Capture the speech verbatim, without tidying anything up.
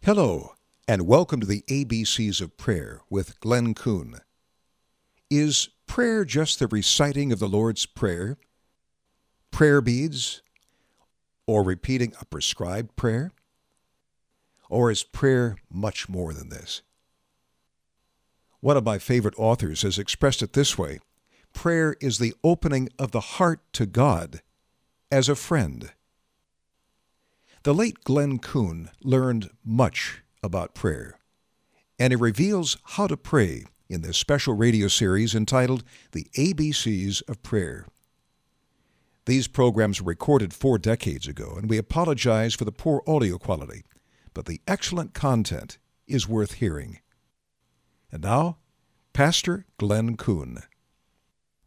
Hello, and welcome to the A B Cs of Prayer with Glenn Kuhn. Is prayer just the reciting of the Lord's Prayer, prayer beads, or repeating a prescribed prayer? Or is prayer much more than this? One of my favorite authors has expressed it this way: prayer is the opening of the heart to God as a friend. The late Glenn Kuhn learned much about prayer, and he reveals how to pray in this special radio series entitled The A B Cs of Prayer. These programs were recorded four decades ago, and we apologize for the poor audio quality, but the excellent content is worth hearing. And now, Pastor Glenn Kuhn.